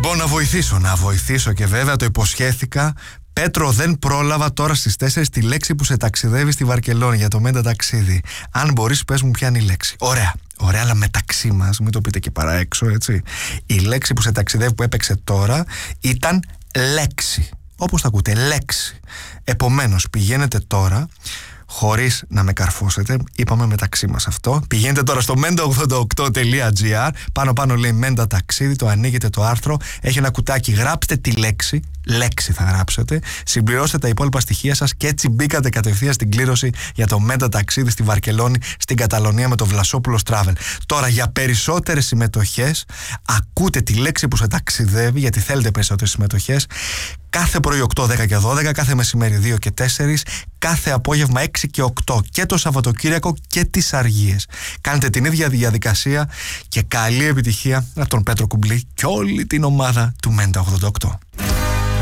Λοιπόν, να βοηθήσω και βέβαια το υποσχέθηκα. Πέτρο, δεν πρόλαβα τώρα στις 4 τη λέξη που σε ταξιδεύει στη Βαρκελόνη για το μεταταξίδι. Αν μπορείς, πες μου ποια είναι η λέξη. Ωραία, αλλά μεταξύ μας, μην το πείτε και παρά έξω, έτσι. Η λέξη που σε ταξιδεύει που έπαιξε τώρα ήταν λέξη. Όπως τα ακούτε, λέξη. Επομένως, πηγαίνετε τώρα, χωρίς να με καρφώσετε, είπαμε μεταξύ μας αυτό. Πηγαίνετε τώρα στο menda88.gr, πάνω λέει Μέντα Ταξίδι, το ανοίγετε το άρθρο, έχει ένα κουτάκι, γράψτε τη λέξη θα γράψετε, συμπληρώστε τα υπόλοιπα στοιχεία σας και έτσι μπήκατε κατευθείαν στην κλήρωση για το Μέντα Ταξίδι στη Βαρκελόνη, στην Καταλωνία με το Βλασόπουλος Travel. Τώρα, για περισσότερες συμμετοχές, ακούτε τη λέξη που σε ταξιδεύει, γιατί θέλετε περισσότερες συμμετοχές. Κάθε πρωί 8, 10 και 12, κάθε μεσημέρι 2 και 4, κάθε απόγευμα 6 και 8 και το Σαββατοκύριακο και τις Αργίες. Κάνετε την ίδια διαδικασία και καλή επιτυχία από τον Πέτρο Κουμπλή και όλη την ομάδα του Μέντα 88.